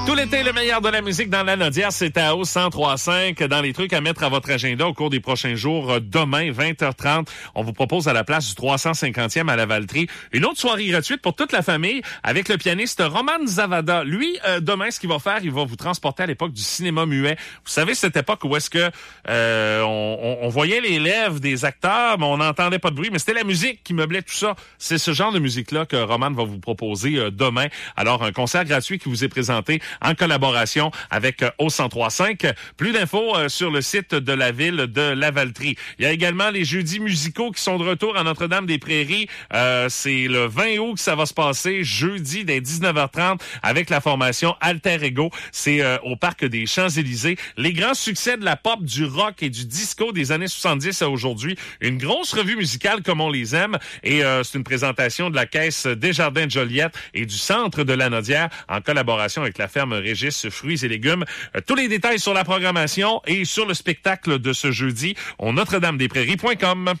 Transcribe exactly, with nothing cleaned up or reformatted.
Tout l'été, le meilleur de la musique dans la Nodière, c'est à O cent trois cinq. Dans les trucs à mettre à votre agenda au cours des prochains jours, demain, vingt heures trente, on vous propose à la place du trois cent cinquantième à la Valtrie une autre soirée gratuite pour toute la famille avec le pianiste Roman Zavada. Lui, euh, demain, ce qu'il va faire, il va vous transporter à l'époque du cinéma muet. Vous savez, cette époque où est-ce que euh, on, on, on voyait les lèvres des acteurs, mais on n'entendait pas de bruit, mais c'était la musique qui meublait tout ça. C'est ce genre de musique-là que Roman va vous proposer euh, demain. Alors, un concert gratuit qui vous est présenté en collaboration avec O cent trois cinq. Plus d'infos euh, sur le site de la ville de Lavaltrie. Il y a également les jeudis musicaux qui sont de retour à Notre-Dame-des-Prairies. Euh, c'est le vingt août que ça va se passer, jeudi dès dix-neuf heures trente avec la formation Alter Ego. C'est euh, au Parc des Champs-Élysées. Les grands succès de la pop, du rock et du disco des années soixante-dix à aujourd'hui. Une grosse revue musicale comme on les aime. Et euh, c'est une présentation de la Caisse Desjardins de Joliette et du Centre de la Nodière en collaboration avec la ferme Régis Fruits et Légumes. Euh, tous les détails sur la programmation et sur le spectacle de ce jeudi au notre dame des prairies point com.